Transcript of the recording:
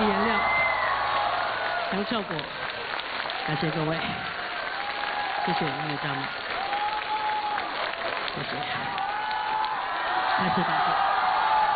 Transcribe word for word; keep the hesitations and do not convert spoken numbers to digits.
请原谅。杨效果，感谢各位，谢谢音乐家们，谢谢，再次感谢。